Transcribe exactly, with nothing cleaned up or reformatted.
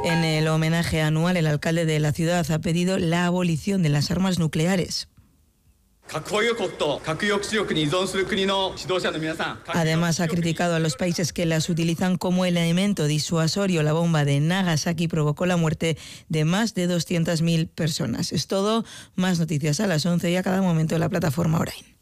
En el homenaje anual, el alcalde de la ciudad ha pedido la abolición de las armas nucleares. Además, ha criticado a los países que las utilizan como elemento disuasorio. La bomba de Nagasaki provocó la muerte de más de doscientas mil personas. Es todo. Más noticias a las once y a cada momento en la plataforma Orain.